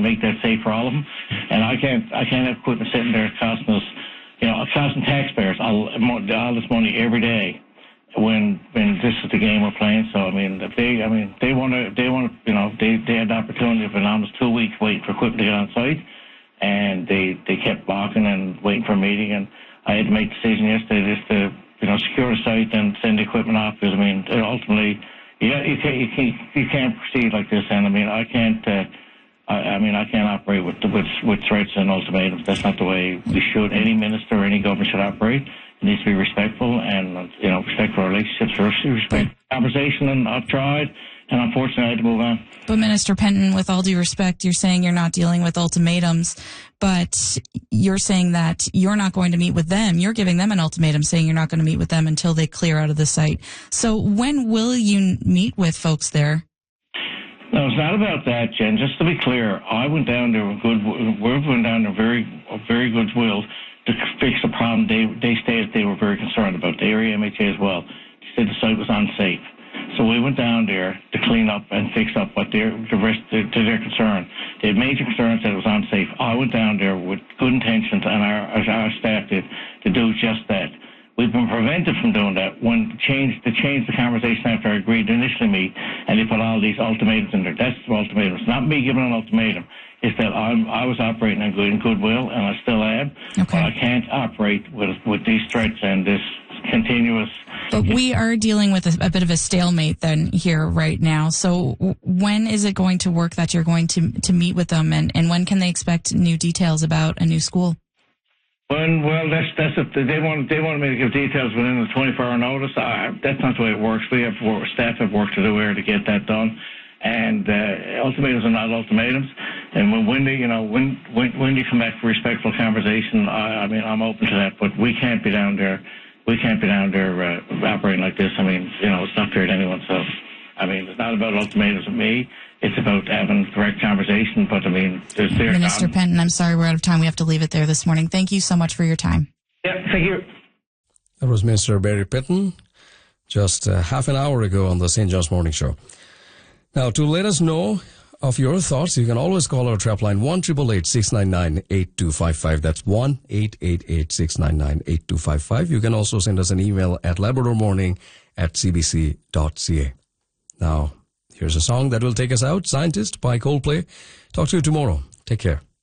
make that safe for all of them. And I can't have equipment sitting there costing us, costing taxpayers all this money every day when this is the game we're playing. So they had the opportunity for almost 2 weeks waiting for equipment to get on site, and they kept balking and waiting for a meeting, and I had to make a decision yesterday just to secure the site and send the equipment off, because ultimately you can't proceed like this, and I can't operate with threats and ultimatums. That's not the way we should. Any minister or any government should operate. It needs to be respectful and respect for relationships, respect conversation. And I've tried, and unfortunately I had to move on. But Minister Penton, with all due respect, you're saying you're not dealing with ultimatums, but you're saying that you're not going to meet with them. You're giving them an ultimatum, saying you're not going to meet with them until they clear out of the site. So when will you meet with folks there? No, it's not about that, Jen. Just to be clear, I went down there with very good will to fix the problem. They stated they were very concerned about, the area MHA as well. They said the site was unsafe. So we went down there to clean up and fix up what to their concern. They had major concerns that it was unsafe. I went down there with good intentions, and our staff did, to do just that. We've been prevented from doing that when to change the conversation after I agreed to initially meet, and they put all these ultimatums in there. That's the ultimatums. Not me giving an ultimatum. It's that I was operating in goodwill, and I still am. Okay. But I can't operate with these threats and this continuous... But we are dealing with a bit of a stalemate then here right now. So when is it going to work that you're going to meet with them, and when can they expect new details about a new school? Well, that's it. They want me to give details within the 24-hour notice. That's not the way it works. Staff have work to do here to get that done, and ultimatums are not ultimatums. And when they come back for respectful conversation, I'm open to that. But we can't be down there. We can't be down there operating like this. It's not fair to anyone. So, it's not about ultimatums with me. It's about having correct conversation, but Minister Penton, I'm sorry we're out of time. We have to leave it there this morning. Thank you so much for your time. Yeah, thank you. That was Minister Barry Penton just half an hour ago on the St. John's Morning Show. Now, to let us know of your thoughts, you can always call our trap line 1-888-699-8255. That's 1-888-699-8255. You can also send us an email at labradormorning@cbc.ca. Now, here's a song that will take us out, Scientist by Coldplay. Talk to you tomorrow. Take care.